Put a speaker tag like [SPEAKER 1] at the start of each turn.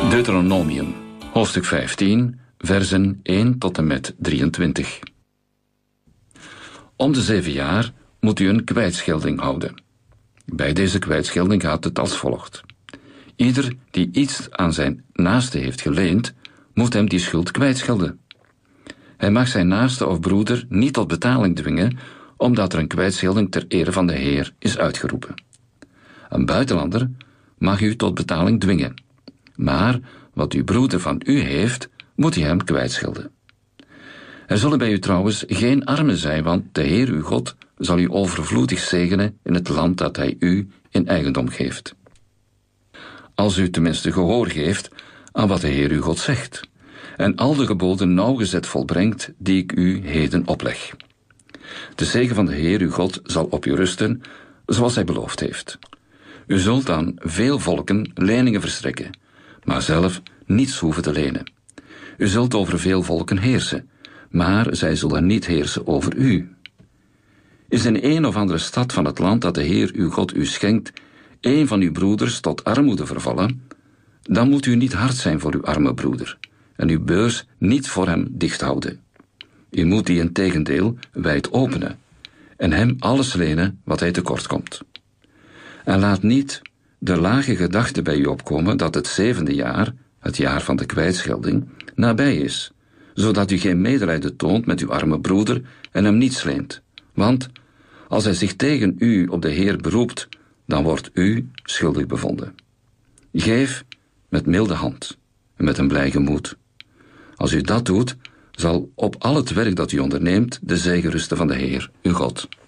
[SPEAKER 1] Deuteronomium, hoofdstuk 15, versen 1 tot en met 23. Om de 7 jaar moet u een kwijtschelding houden. Bij deze kwijtschelding gaat het als volgt. Ieder die iets aan zijn naaste heeft geleend, moet hem die schuld kwijtschelden. Hij mag zijn naaste of broeder niet tot betaling dwingen, omdat er een kwijtschelding ter ere van de Heer is uitgeroepen. Een buitenlander mag u tot betaling dwingen, maar wat uw broeder van u heeft, moet u hem kwijtschelden. Er zullen bij u trouwens geen armen zijn, want de Heer uw God zal u overvloedig zegenen in het land dat hij u in eigendom geeft. Als u tenminste gehoor geeft aan wat de Heer uw God zegt, en al de geboden nauwgezet volbrengt die ik u heden opleg. De zegen van de Heer uw God zal op u rusten, zoals hij beloofd heeft. U zult aan veel volken leningen verstrekken, maar zelf niets hoeven te lenen. U zult over veel volken heersen, maar zij zullen niet heersen over u. Is in een of andere stad van het land dat de Heer uw God u schenkt, een van uw broeders tot armoede vervallen, dan moet u niet hard zijn voor uw arme broeder en uw beurs niet voor hem dicht houden. U moet die integendeel wijd openen en hem alles lenen wat hij tekort komt. En laat niet de lage gedachte bij u opkomen dat het 7e jaar, het jaar van de kwijtschelding, nabij is, zodat u geen medelijden toont met uw arme broeder en hem niets leent. Want als hij zich tegen u op de Heer beroept, dan wordt u schuldig bevonden. Geef met milde hand en met een blij gemoed. Als u dat doet, zal op al het werk dat u onderneemt de zegen rusten van de Heer, uw God.